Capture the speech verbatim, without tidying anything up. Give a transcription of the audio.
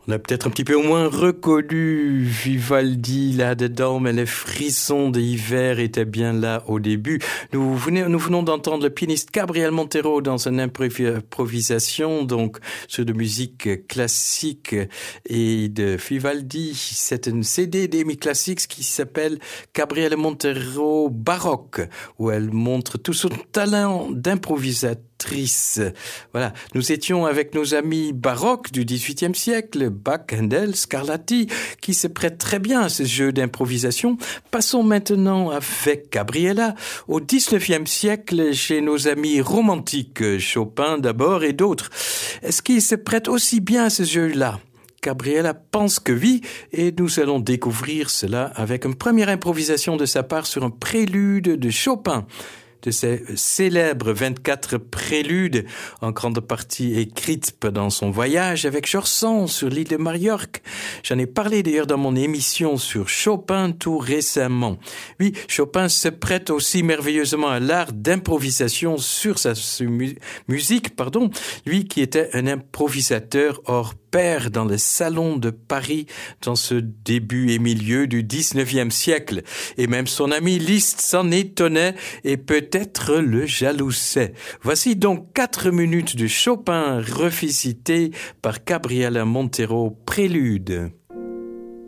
On a peut-être un petit peu au moins reconnu Vivaldi là-dedans, mais les frissons de l'hiver étaient bien là au début. Nous venons, nous venons d'entendre le pianiste Gabriel Montero dans une improvisation, donc sur de musique classique et de Vivaldi. C'est un C D d'Amy Classics qui s'appelle Gabriel Montero Baroque, où elle montre tout son talent d'improvisateur. Voilà, nous étions avec nos amis baroques du dix-huitième siècle, Bach, Handel, Scarlatti, qui se prêtent très bien à ce jeu d'improvisation. Passons maintenant avec Gabriela au dix-neuvième siècle chez nos amis romantiques, Chopin d'abord et d'autres. Est-ce qu'ils se prêtent aussi bien à ce jeu-là? Gabriela pense que oui, et nous allons découvrir cela avec une première improvisation de sa part sur un prélude de Chopin, de ces célèbres vingt-quatre préludes, en grande partie écrites pendant son voyage avec George sur l'île de Majorque. J'en ai parlé d'ailleurs dans mon émission sur Chopin tout récemment. Oui, Chopin se prête aussi merveilleusement à l'art d'improvisation sur sa mu- musique, pardon, lui qui était un improvisateur hors pair dans les salons de Paris dans ce début et milieu du dix-neuvième siècle. Et même son ami Liszt s'en étonnait et peut-être le jalousait. Voici donc quatre minutes de Chopin revisité par Gabriela Montero, prélude.